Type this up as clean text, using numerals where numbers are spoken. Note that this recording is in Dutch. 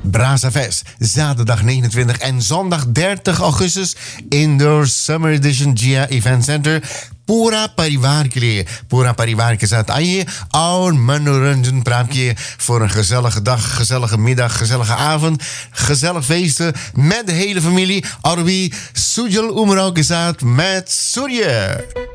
Brazafest. Zaterdag 29 en zondag 30 augustus. Indoor Summer Edition Gia Event Center. पूरा परिवार के लिए, पूरा परिवार के साथ आइए और मनोरंजन प्राप्त किए voor een gezellige dag, gezellige middag, gezellige avond, gezellig feesten met de hele familie. और भी सुजल उमराव के साथ met Surya.